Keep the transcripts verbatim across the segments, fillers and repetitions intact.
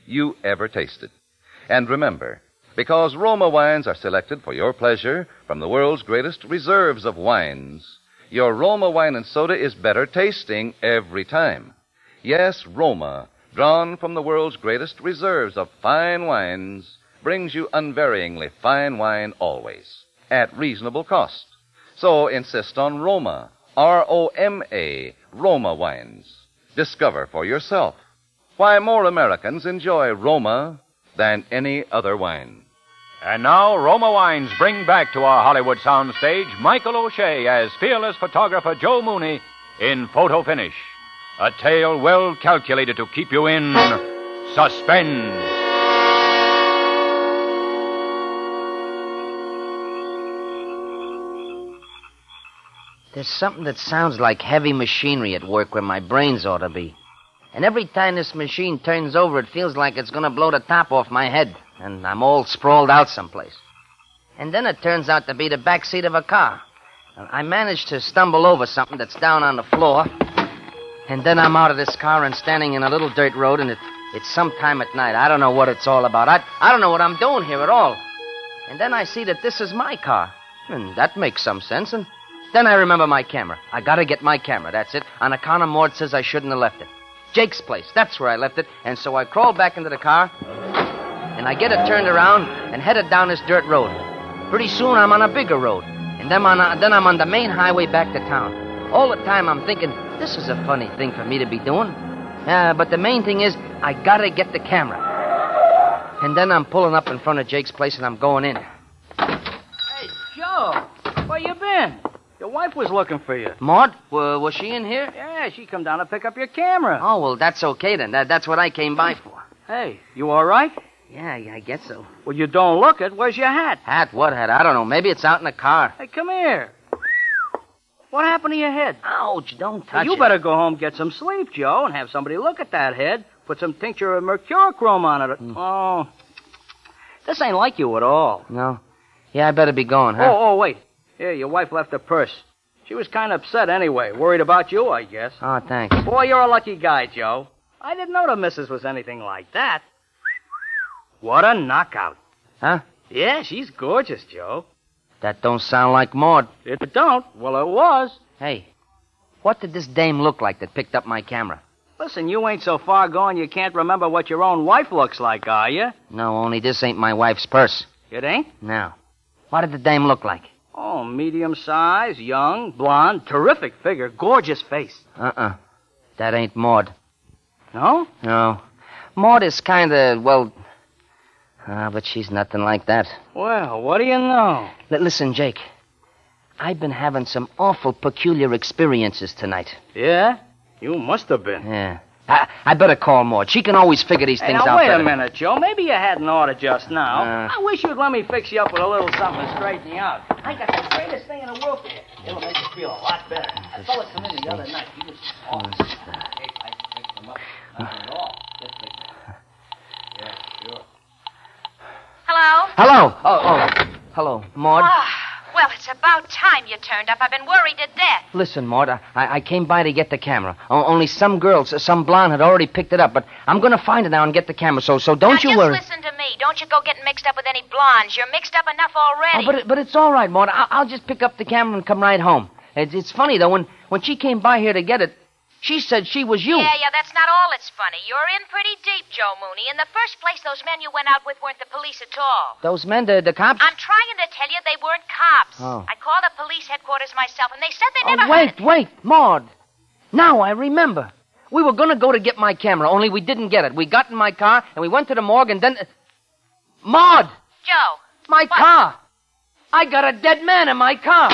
you ever tasted. And remember, because Roma wines are selected for your pleasure from the world's greatest reserves of wines, your Roma wine and soda is better tasting every time. Yes, Roma, drawn from the world's greatest reserves of fine wines, brings you unvaryingly fine wine always, at reasonable cost. So insist on Roma, R O M A, Roma wines. Discover for yourself why more Americans enjoy Roma than any other wine. And now, Roma Wines bring back to our Hollywood soundstage Michael O'Shea as fearless photographer Joe Mooney in Photo Finish. A tale well calculated to keep you in suspense. There's something that sounds like heavy machinery at work where my brains ought to be. And every time this machine turns over, it feels like it's going to blow the top off my head, and I'm all sprawled out someplace. And then it turns out to be the back seat of a car. I managed to stumble over something that's down on the floor, and then I'm out of this car and standing in a little dirt road, and it, it's sometime at night. I don't know what it's all about. I, I don't know what I'm doing here at all. And then I see that this is my car, and that makes some sense, and then I remember my camera. I gotta get my camera, that's it. On account of Maud says I shouldn't have left it. Jake's place, that's where I left it, and so I crawled back into the car, and I get it turned around and headed down this dirt road. Pretty soon I'm on a bigger road, and then, on a, then I'm on the main highway back to town. All the time I'm thinking, this is a funny thing for me to be doing. Uh, but the main thing is, I gotta get the camera. And then I'm pulling up in front of Jake's place, and I'm going in. Hey, Joe, where you been? Your wife was looking for you. Maud? W- was she in here? Yeah, she come down to pick up your camera. Oh, well, that's okay then. That, that's what I came by for. Hey, you all right? Yeah, yeah, I guess so. Well, you don't look it. Where's your hat? Hat? What hat? I don't know. Maybe it's out in the car. Hey, come here. What happened to your head? Ouch, don't touch well, you it. You better go home, get some sleep, Joe, and have somebody look at that head. Put some tincture of mercurochrome on it. Mm. Oh, this ain't like you at all. No? Yeah, I better be going, huh? Oh, oh, wait. Here, your wife left her purse. She was kind of upset anyway. Worried about you, I guess. Oh, thanks. Boy, you're a lucky guy, Joe. I didn't know the missus was anything like that. What a knockout. Huh? Yeah, she's gorgeous, Joe. That don't sound like Maud. It don't? Well, it was. Hey, what did this dame look like that picked up my camera? Listen, you ain't so far gone you can't remember what your own wife looks like, are you? No, only this ain't my wife's purse. It ain't? No. What did the dame look like? Oh, medium size, young, blonde, terrific figure, gorgeous face. Uh-uh. That ain't Maud. No? No. Maud is kind of, well... Ah, uh, but she's nothing like that. Well, what do you know? L- listen, Jake. I've been having some awful peculiar experiences tonight. Yeah? You must have been. Yeah. I, I better call Maud. She can always figure these hey, things now, out wait better. a minute, Joe. Maybe you had an order just now. Uh, I wish you'd let me fix you up with a little something to straighten you out. I got the greatest thing in the world for you. It'll make you feel a lot better. A fella come in the other night. He was awesome. Hey, I fixed him up. Nothing at all. Just fixed him. Yeah, sure. Hello? Hello. Oh, oh. Hello, Maud. Ah, well, it's about time you turned up. I've been worried to death. Listen, Maud, I, I came by to get the camera. O- only some girls, some blonde, had already picked it up, but I'm going to find it now and get the camera, so so don't now, you just worry. listen to me. Don't you go getting mixed up with any blondes. You're mixed up enough already. Oh, but, it, but it's all right, Maud. I- I'll just pick up the camera and come right home. It's, it's funny, though, when, when she came by here to get it, she said she was you. Yeah, yeah, that's not all that's funny. You're in pretty deep, Joe Mooney. In the first place, those men you went out with weren't the police at all. Those men, the, the cops? I'm trying to tell you they weren't cops. Oh. I called the police headquarters myself, and they said they Oh, never wait, heard... wait, Maud. Now I remember. We were going to go to get my camera, only we didn't get it. We got in my car, and we went to the morgue, and then... Maud! Joe. My what? car! I got a dead man in my car!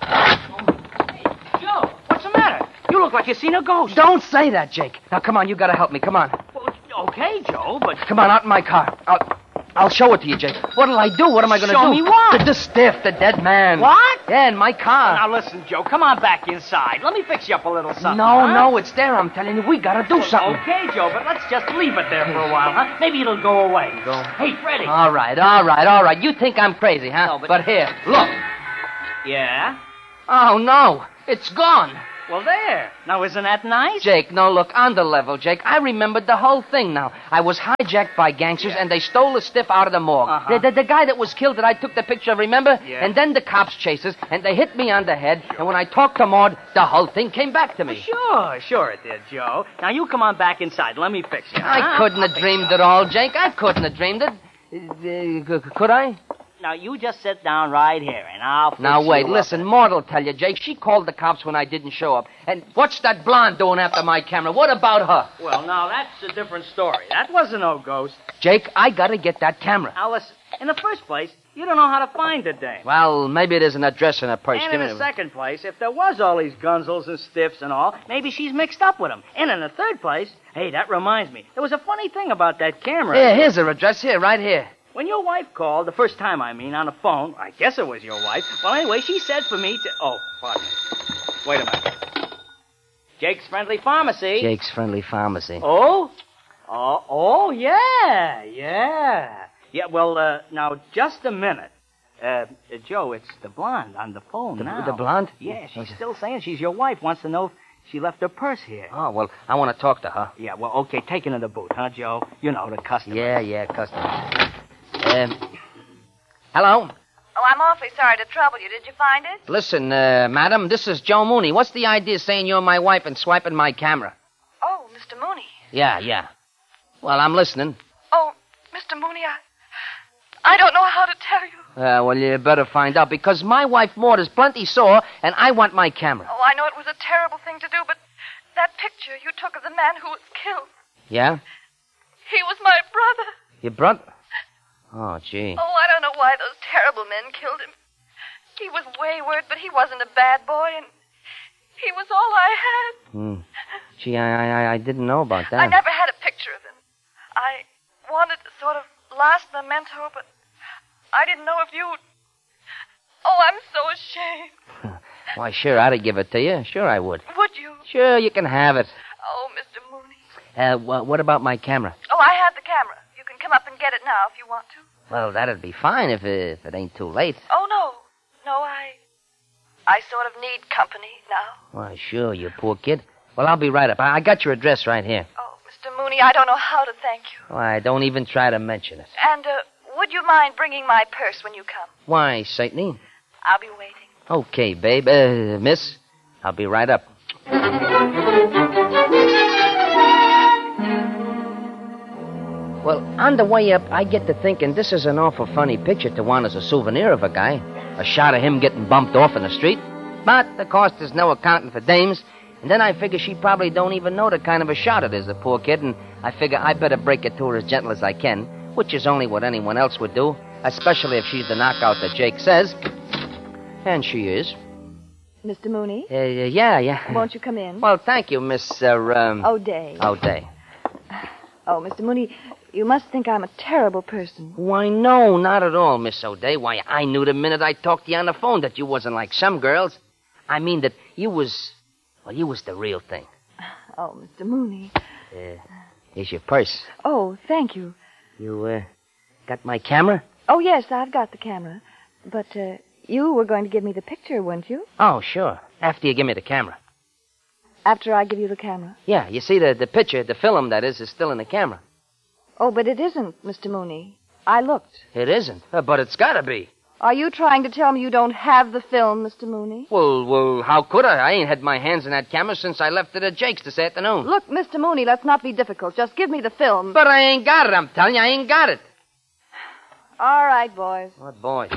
Hey, Joe, what's the matter? You look like you seen a ghost. Don't say that, Jake. Now, come on, you got to help me. Come on. Well, okay, Joe, but... Come on, out in my car. I'll, I'll show it to you, Jake. What'll I do? What am I going to do? Show me what? The, the stiff, the dead man. What? Yeah, in my car. Now, listen, Joe, come on back inside. Let me fix you up a little something, No, huh? no, it's there. I'm telling you, we got to do something. Okay, Joe, but let's just leave it there for a while, huh? Maybe it'll go away. Go. Hey, Freddie. All right, all right, all right. You think I'm crazy, huh? No, but- but here, look. Yeah? Oh, no. It's gone. Well, there. Now, isn't that nice? Jake, no, look, on the level, Jake. I remembered the whole thing now. I was hijacked by gangsters, yeah. and they stole the stiff out of the morgue. Uh-huh. The, the, the guy that was killed that I took the picture of, remember? Yeah. And then the cops chased us, and they hit me on the head, and when I talked to Maud, the whole thing came back to me. Well, sure, sure it did, Joe. Now, you come on back inside. Let me fix you. I huh? couldn't have dreamed it all, Jake. I couldn't have dreamed it. Uh, could I? Now, you just sit down right here, and I'll fix Now, wait, you listen, up. Maud will tell you, Jake. She called the cops when I didn't show up. And what's that blonde doing after my camera? What about her? Well, now, that's a different story. That wasn't no ghost. Jake, I gotta get that camera. Now, listen, in the first place, you don't know how to find the dame. Well, maybe there's an address in her purse. And Give in me the second place, if there was all these gunzels and stiffs and all, maybe she's mixed up with them. And in the third place, hey, that reminds me, there was a funny thing about that camera. Here, here's her address. Here, right here. When your wife called, the first time, I mean, on the phone, I guess it was your wife. Well, anyway, she said for me to... Oh, pardon me. Wait a minute. Jake's Friendly Pharmacy. Jake's Friendly Pharmacy. Oh? Oh, oh, yeah, yeah. Yeah, well, uh, now, just a minute. Uh, uh, Joe, it's the blonde on the phone The, now. the blonde? Yeah, she's still saying she's your wife. Wants to know if she left her purse here. Oh, well, I want to talk to her. Yeah, well, okay, take her to the booth, huh, Joe? You know, the customer. Yeah, yeah, customer. Um, hello? Oh, I'm awfully sorry to trouble you. Did you find it? Listen, uh, madam, this is Joe Mooney. What's the idea of saying you're my wife and swiping my camera? Oh, Mister Mooney. Yeah, yeah. Well, I'm listening. Oh, Mister Mooney, I... I don't know how to tell you. Uh, well, you better find out, because my wife Maud is plenty sore, and I want my camera. Oh, I know it was a terrible thing to do, but that picture you took of the man who was killed... Yeah? He was my brother. Your brother? Oh, gee. Oh, I don't know why those terrible men killed him. He was wayward, but he wasn't a bad boy, and he was all I had. Hmm. Gee, I, I I didn't know about that. I never had a picture of him. I wanted to sort of last memento, but I didn't know if you'd... Oh, I'm so ashamed. Why, sure, I'd give it to you. Sure, I would. Would you? Sure, you can have it. Oh, Mister Mooney. Uh, wh- what about my camera? Oh, I have the camera. You can come up and get it now if you want to. Well, that'd be fine if it, if it ain't too late. Oh, no. No, I... I sort of need company now. Why, sure, you poor kid. Well, I'll be right up. I, I got your address right here. Oh, Mister Mooney, I don't know how to thank you. Why, don't even try to mention it. And, uh, would you mind bringing my purse when you come? Why, certainly. I'll be waiting. Okay, babe. Uh, miss, I'll be right up. Well, on the way up, I get to thinking this is an awful funny picture to want as a souvenir of a guy. A shot of him getting bumped off in the street. But, of course, there's no accounting for dames. And then I figure she probably don't even know the kind of a shot it is, the poor kid, and I figure I better break it to her as gentle as I can, which is only what anyone else would do, especially if she's the knockout that Jake says. And she is. Mister Mooney? Uh, yeah, yeah. Won't you come in? Well, thank you, Miss, uh, um... O'Day. O'Day. Oh, Mister Mooney, you must think I'm a terrible person. Why, no, not at all, Miss O'Day. Why, I knew the minute I talked to you on the phone that you wasn't like some girls. I mean that you was... Well, you was the real thing. Oh, Mister Mooney. Uh, here's your purse. Oh, thank you. You, uh, got my camera? Oh, yes, I've got the camera. But, uh, you were going to give me the picture, weren't you? Oh, sure. After you give me the camera. After I give you the camera? Yeah, you see, the, the picture, the film, that is, is still in the camera. Oh, but it isn't, Mister Mooney. I looked. It isn't. Uh, but it's gotta be. Are you trying to tell me you don't have the film, Mister Mooney? Well, well, how could I? I ain't had my hands in that camera since I left it at Jake's this afternoon. Look, Mister Mooney, let's not be difficult. Just give me the film. But I ain't got it, I'm telling you, I ain't got it. All right, boys. What boys?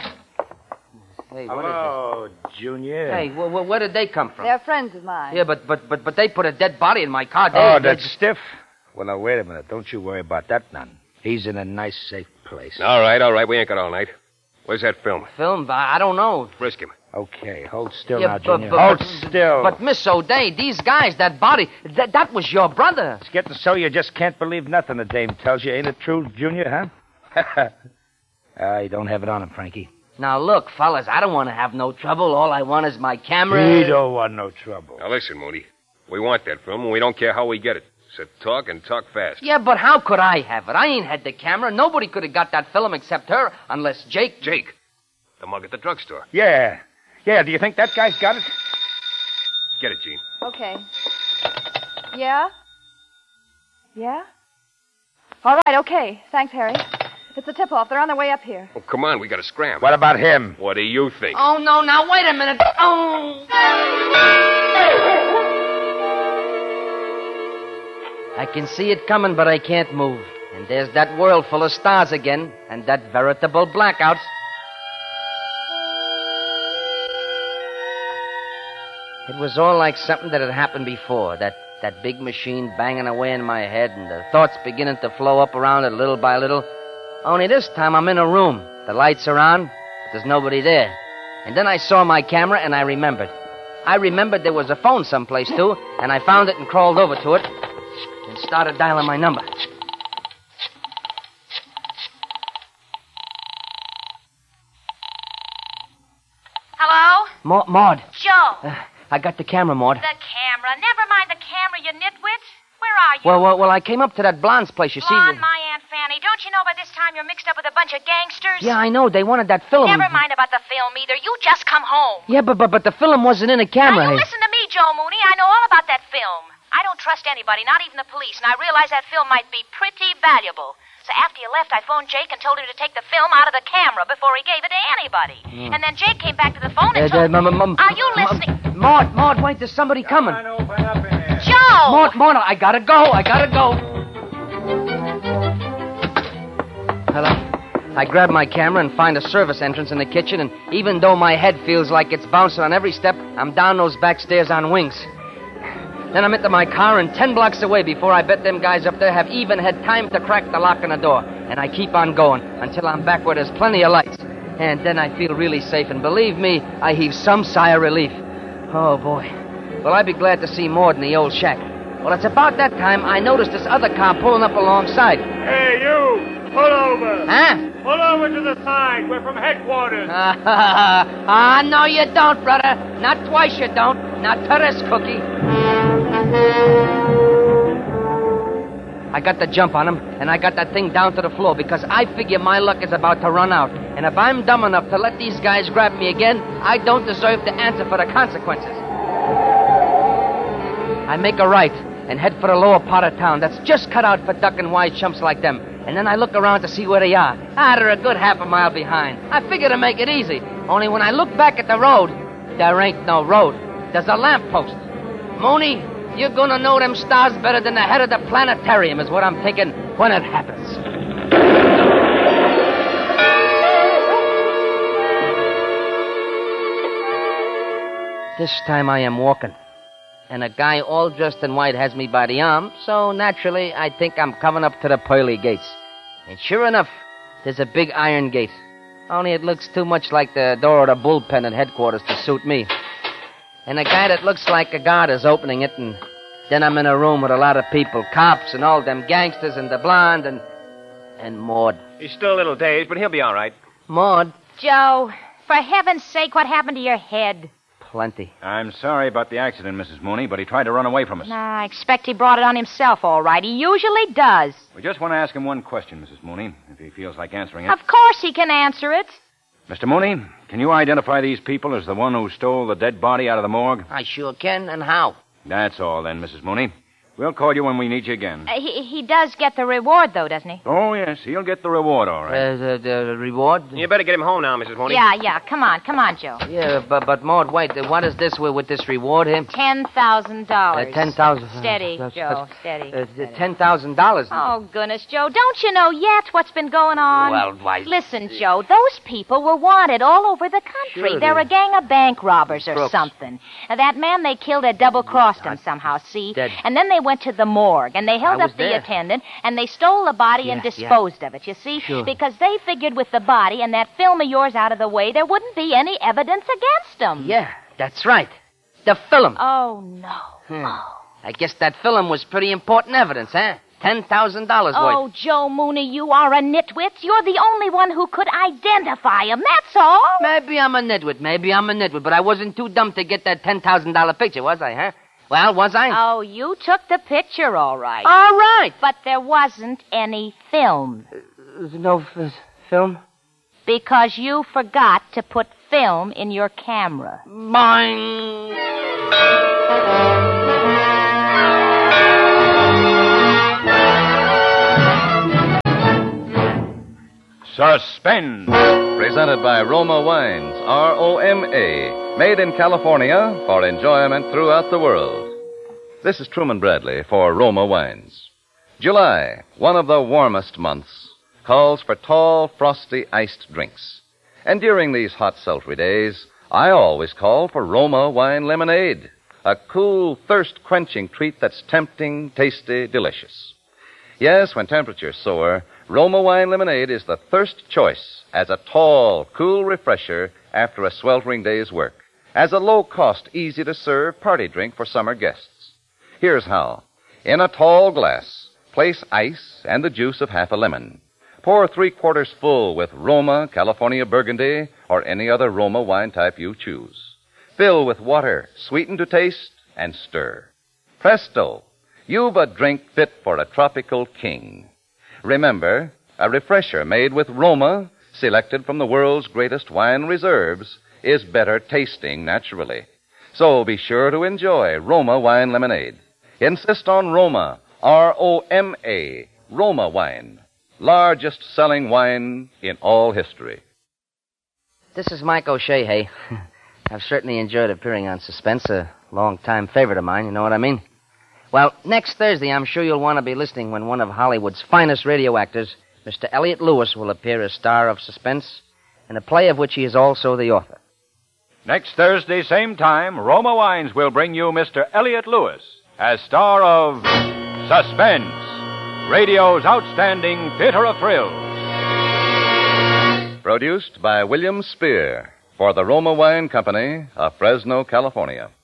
Hey, what Hello, Junior. is this? Hey, wh- wh- where did they come from? They're friends of mine. Yeah, but, but, but, but they put a dead body in my car. They, Oh, they- that's stiff? Well, now, wait a minute. Don't you worry about that none. He's in a nice, safe place. All right, all right. We ain't got all night. Where's that film? Film? I I don't know. Frisk him. Okay, hold still Yeah, now, but- Junior. but- hold but- still. But, Miss O'Day, these guys, that body, that, that was your brother. It's getting so you just can't believe nothing the dame tells you. Ain't it true, Junior, huh? I don't have it on him, Frankie. Now, look, fellas, I don't want to have no trouble. All I want is my camera. He don't want no trouble. Now, listen, Mooney. We want that film, and we don't care how we get it. So talk and talk fast. Yeah, but how could I have it? I ain't had the camera. Nobody could have got that film except her, unless Jake... Jake, the mug at the drugstore. Yeah. Yeah, do you think that guy's got it? Get it, Gene. Okay. Yeah? Yeah? All right, okay. Thanks, Harry. It's a tip-off. They're on their way up here. Oh, come on. We got to scram. What about him? What do you think? Oh, no, now, wait a minute. Oh! I can see it coming, but I can't move. And there's that world full of stars again, and that veritable blackouts. It was all like something that had happened before. That, that big machine banging away in my head, and the thoughts beginning to flow up around it little by little. Only this time I'm in a room. The lights are on, but there's nobody there. And then I saw my camera, and I remembered. I remembered there was a phone someplace, too, and I found it and crawled over to it and started dialing my number. Hello? Ma- Maud. Joe. Uh, I got the camera, Maud. The camera. Never mind the camera, you nitwit. Where are you? Well, well, well, I came up to that blonde's place, you Blonde, see. my Aunt Fanny. Don't you know by this time you're mixed up with a bunch of gangsters? Yeah, I know. They wanted that film. Never mind about the film either. You just come home. Yeah, but but, but the film wasn't in a camera. Now, you listen to me, Joe Mooney. I know all about that film. I don't trust anybody, not even the police, and I realize that film might be pretty valuable. So after you left, I phoned Jake and told him to take the film out of the camera before he gave it to anybody. Mm. And then Jake came back to the phone and Uh, told uh, m- m- m- Are you listening? Maud, Maud, wait, there's somebody coming. Come on, open up in there. Joe! Maud, Maud, I gotta go. I gotta go. Hello. I grab my camera and find a service entrance in the kitchen, and even though my head feels like it's bouncing on every step, I'm down those back stairs on wings. Then I'm into my car and ten blocks away before I bet them guys up there have even had time to crack the lock on the door. And I keep on going until I'm back where there's plenty of lights. And then I feel really safe, and believe me, I heave some sigh of relief. Oh, boy. Well, I'd be glad to see Maud in the old shack. Well, it's about that time I noticed this other car pulling up alongside. Hey, you! Pull over! Huh? Pull over to the side. We're from headquarters. Ah, no, you don't, brother. Not twice you don't. Not to this cookie. I got the jump on him, and I got that thing down to the floor because I figure my luck is about to run out. And if I'm dumb enough to let these guys grab me again, I don't deserve to answer for the consequences. I make a right and head for the lower part of town that's just cut out for ducking wise chumps like them. And then I look around to see where they are. Ah, they're a good half a mile behind. I figure to make it easy. Only when I look back at the road, there ain't no road. There's a lamppost. Mooney, you're gonna know them stars better than the head of the planetarium is what I'm thinking when it happens. This time I am walking. And a guy all dressed in white has me by the arm, so naturally I think I'm coming up to the pearly gates. And sure enough, there's a big iron gate. Only it looks too much like the door of the bullpen at headquarters to suit me. And a guy that looks like a guard is opening it, and then I'm in a room with a lot of people, cops and all them gangsters and the blonde and... and Maud. He's still a little dazed, but he'll be all right. Maud? Joe, for heaven's sake, what happened to your head? Plenty. I'm sorry about the accident, Missus Mooney, but he tried to run away from us. Nah, I expect he brought it on himself, all right. He usually does. We just want to ask him one question, Missus Mooney, if he feels like answering it. Of course he can answer it. Mister Mooney, can you identify these people as the one who stole the dead body out of the morgue? I sure can, and how? That's all then, Missus Mooney. We'll call you when we need you again. Uh, he, he does get the reward, though, doesn't he? Oh, yes, he'll get the reward, all right. Uh, the, the reward? You better get him home now, Missus Mooney. Yeah, yeah. Come on, come on, Joe. Yeah, but, but Maud, wait. uh, What is this with, with this reward here? Ten thousand dollars. Uh, ten thousand. Steady, uh, Joe, steady. Uh, steady. ten thousand dollars. Oh, goodness, Joe. Don't you know yet what's been going on? Well, why... Listen, Joe, those people were wanted all over the country. Sure They're they- a gang of bank robbers or Crooks. something. Now, that man they killed had double-crossed him somehow, see? Dead. And then they went to the morgue, and they held I up was the there. attendant, and they stole the body and Yeah, disposed of it, you see? Sure. Because they figured with the body and that film of yours out of the way, there wouldn't be any evidence against them. Yeah, that's right. The film. Oh, no. Hmm. I guess that film was pretty important evidence, huh? Ten thousand dollars Oh, worth. Joe Mooney, you are a nitwit. You're the only one who could identify him, that's all. Maybe I'm a nitwit. Maybe I'm a nitwit, but I wasn't too dumb to get that ten thousand dollar picture, was I, huh? Well, was I? Oh, you took the picture, all right. All right. But there wasn't any film. There's no f- film? Because you forgot to put film in your camera. Mine. Suspense. Presented by Roma Wines, R O M A, made in California for enjoyment throughout the world. This is Truman Bradley for Roma Wines. July, one of the warmest months, calls for tall, frosty, iced drinks. And during these hot, sultry days, I always call for Roma Wine Lemonade, a cool, thirst-quenching treat that's tempting, tasty, delicious. Yes, when temperatures soar, Roma Wine Lemonade is the first choice as a tall, cool refresher after a sweltering day's work, as a low-cost, easy-to-serve party drink for summer guests. Here's how. In a tall glass, place ice and the juice of half a lemon. Pour three-quarters full with Roma, California Burgundy, or any other Roma wine type you choose. Fill with water, sweeten to taste, and stir. Presto! You've a drink fit for a tropical king. Remember, a refresher made with Roma, selected from the world's greatest wine reserves, is better tasting naturally. So be sure to enjoy Roma Wine Lemonade. Insist on Roma, R O M A, Roma Wine. Largest selling wine in all history. This is Mike O'Shea, hey. I've certainly enjoyed appearing on Suspense, a long-time favorite of mine, you know what I mean? Well, next Thursday, I'm sure you'll want to be listening when one of Hollywood's finest radio actors, Mister Elliot Lewis, will appear as star of Suspense, in a play of which he is also the author. Next Thursday, same time, Roma Wines will bring you Mister Elliot Lewis as star of Suspense, radio's outstanding theater of thrills. Produced by William Spear for the Roma Wine Company of Fresno, California.